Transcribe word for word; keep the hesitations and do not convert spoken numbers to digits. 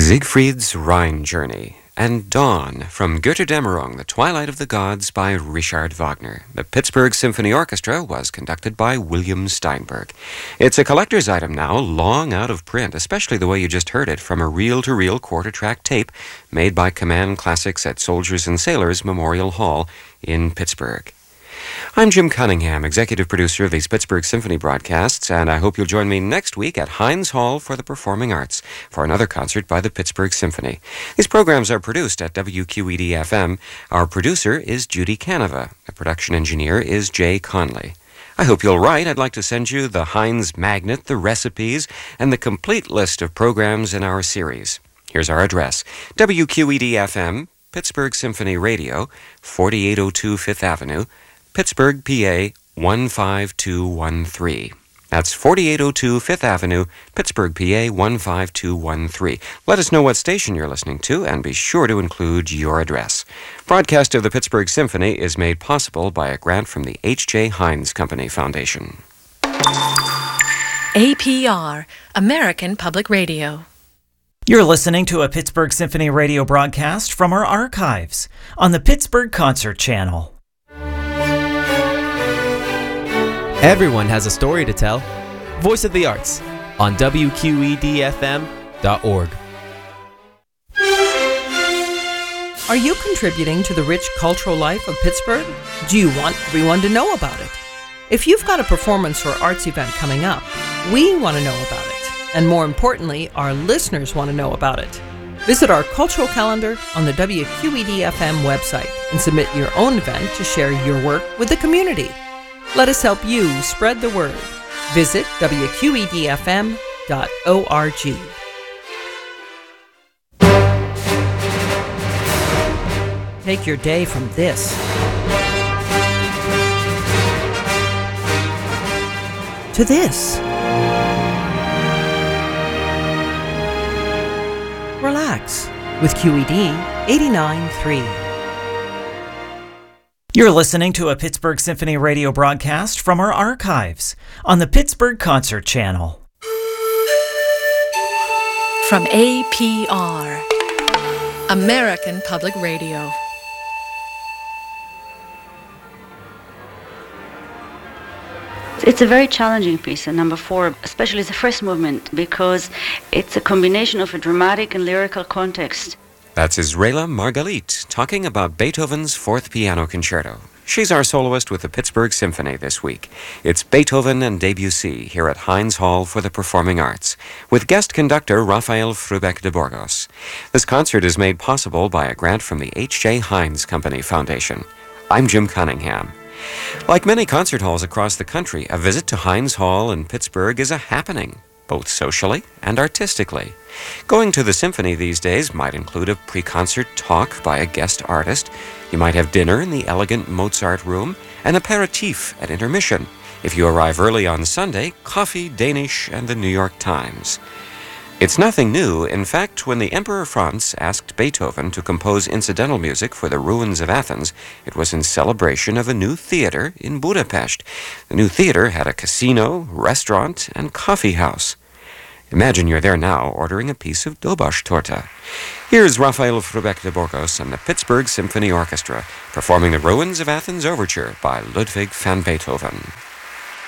Siegfried's Rhine Journey, and Dawn from Götterdämmerung, The Twilight of the Gods by Richard Wagner. The Pittsburgh Symphony Orchestra was conducted by William Steinberg. It's a collector's item now, long out of print, especially the way you just heard it from a reel-to-reel quarter-track tape made by Command Classics at Soldiers and Sailors Memorial Hall in Pittsburgh. I'm Jim Cunningham, executive producer of these Pittsburgh Symphony broadcasts, and I hope you'll join me next week at Heinz Hall for the Performing Arts for another concert by the Pittsburgh Symphony. These programs are produced at W Q E D F M. Our producer is Judy Canova. The production engineer is Jay Conley. I hope you'll write. I'd like to send you the Heinz magnet, the recipes, and the complete list of programs in our series. Here's our address. W Q E D F M, Pittsburgh Symphony Radio, forty-eight oh two Fifth Avenue, Pittsburgh, P A one five two one three. That's forty-eight oh two Fifth Avenue, Pittsburgh, P A one five two one three. Let us know what station you're listening to and be sure to include your address. Broadcast of the Pittsburgh Symphony is made possible by a grant from the H J. Heinz Company Foundation. A P R, American Public Radio. You're listening to a Pittsburgh Symphony Radio broadcast from our archives on the Pittsburgh Concert Channel. Everyone has a story to tell. Voice of the Arts on W Q E D F M dot org. Are you contributing to the rich cultural life of Pittsburgh? Do you want everyone to know about it? If you've got a performance or arts event coming up, we want to know about it. And more importantly, our listeners want to know about it. Visit our cultural calendar on the W Q E D F M website and submit your own event to share your work with the community. Let us help you spread the word. Visit W Q E D F M dot org. Take your day from this to this. Relax with Q E D eighty-nine point three. You're listening to a Pittsburgh Symphony Radio broadcast from our archives on the Pittsburgh Concert Channel. From A P R, American Public Radio. It's a very challenging piece, and number four, especially the first movement, because it's a combination of a dramatic and lyrical context. That's Israela Margalit talking about Beethoven's Fourth Piano Concerto. She's our soloist with the Pittsburgh Symphony this week. It's Beethoven and Debussy here at Heinz Hall for the Performing Arts, with guest conductor Rafael Frubeck de Burgos. This concert is made possible by a grant from the H J. Heinz Company Foundation. I'm Jim Cunningham. Like many concert halls across the country, a visit to Heinz Hall in Pittsburgh is a happening, both socially and artistically. Going to the symphony these days might include a pre-concert talk by a guest artist. You might have dinner in the elegant Mozart room, an aperitif at intermission. If you arrive early on Sunday, coffee, Danish, and the New York Times. It's nothing new. In fact, when the Emperor Franz asked Beethoven to compose incidental music for the ruins of Athens, it was in celebration of a new theater in Budapest. The new theater had a casino, restaurant, and coffee house. Imagine you're there now ordering a piece of Dobosh torta. Here's Rafael Frubeck de Burgos and the Pittsburgh Symphony Orchestra performing the Ruins of Athens Overture by Ludwig van Beethoven.